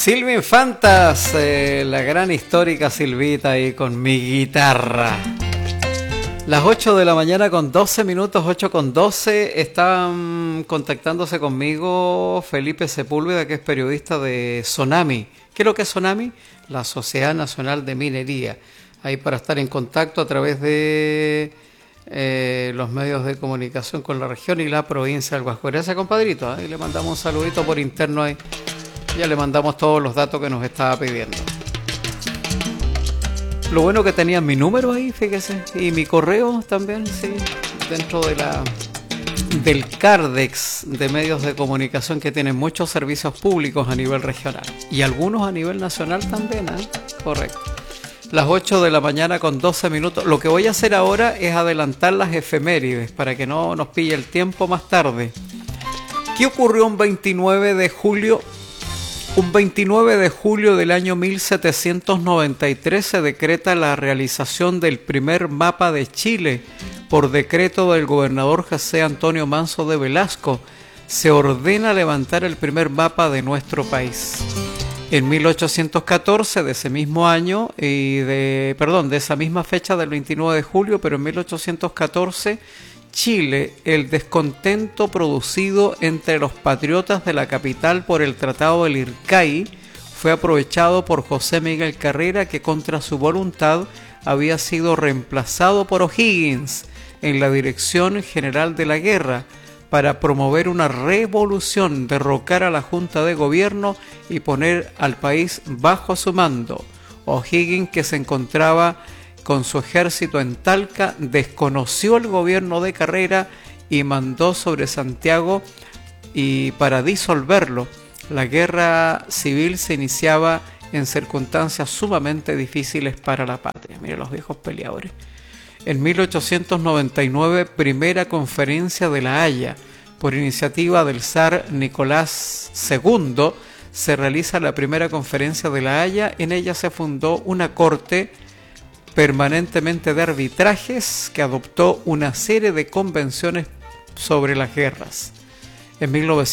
Silvia Infantas, la gran histórica Silvita ahí con mi guitarra. Las 8 de la mañana con 12 minutos, 8 con 12, están contactándose conmigo Felipe Sepúlveda, que es periodista de Sonami. ¿Qué es lo que es Sonami? La Sociedad Nacional de Minería. Ahí para estar en contacto a través de los medios de comunicación con la región y la provincia del Guasco. Gracias, compadrito. Ahí le mandamos un saludito por interno ahí. Ya le mandamos todos los datos que nos estaba pidiendo. Lo bueno que tenían mi número ahí, fíjese, y mi correo también, sí, dentro de del Cardex de medios de comunicación que tienen muchos servicios públicos a nivel regional y algunos a nivel nacional también, ¿eh? Correcto. Las 8 de la mañana con 12 minutos. Lo que voy a hacer ahora es adelantar las efemérides para que no nos pille el tiempo más tarde. ¿Qué ocurrió un 29 de julio? Un 29 de julio del año 1793 se decreta la realización del primer mapa de Chile por decreto del gobernador José Antonio Manso de Velasco. Se ordena levantar el primer mapa de nuestro país. En 1814 de ese mismo año, de esa misma fecha del 29 de julio, pero en 1814, Chile, el descontento producido entre los patriotas de la capital por el Tratado del Ircay fue aprovechado por José Miguel Carrera, que contra su voluntad había sido reemplazado por O'Higgins en la Dirección General de la Guerra para promover una revolución, derrocar a la Junta de Gobierno y poner al país bajo su mando. O'Higgins, que se encontraba con su ejército en Talca, desconoció el gobierno de Carrera y mandó sobre Santiago y para disolverlo. La guerra civil se iniciaba en circunstancias sumamente difíciles para la patria. Mira los viejos peleadores. En 1899, primera conferencia de La Haya, por iniciativa del zar Nicolás II, se realiza la primera conferencia de La Haya. En ella se fundó una corte permanentemente de arbitrajes que adoptó una serie de convenciones sobre las guerras. En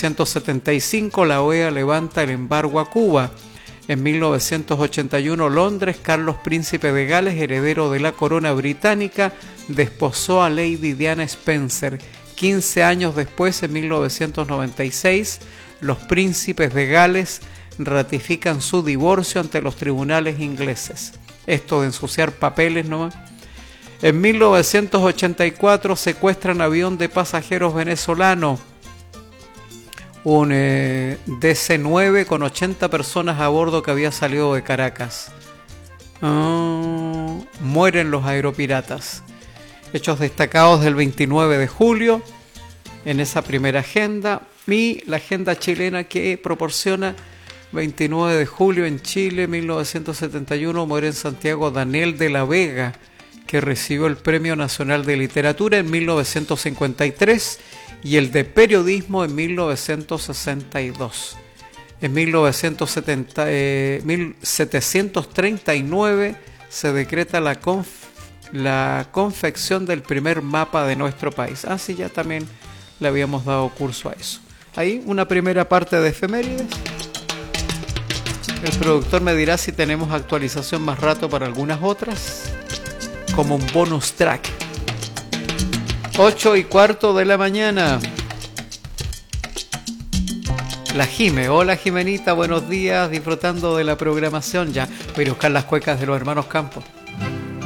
1975 la OEA levanta el embargo a Cuba. En 1981 Londres, Carlos Príncipe de Gales, heredero de la corona británica, desposó a Lady Diana Spencer. 15 años después, en 1996, los príncipes de Gales ratifican su divorcio ante los tribunales ingleses. Esto de ensuciar papeles nomás. En 1984 secuestran avión de pasajeros venezolano, un DC-9 con 80 personas a bordo que había salido de Caracas. Mueren los aeropiratas. Hechos destacados del 29 de julio en esa primera agenda y la agenda chilena que proporciona 29 de julio en Chile, 1971, muere en Santiago Daniel de la Vega, que recibió el Premio Nacional de Literatura en 1953 y el de Periodismo en 1962. En 1739 se decreta la confección del primer mapa de nuestro país. Así ya también le habíamos dado curso a eso. Ahí una primera parte de efemérides. El productor me dirá si tenemos actualización más rato para algunas otras, como un bonus track. 8:15 de la mañana. La Jime, hola Jimenita, buenos días, disfrutando de la programación. Ya voy a buscar las cuecas de los hermanos Campos.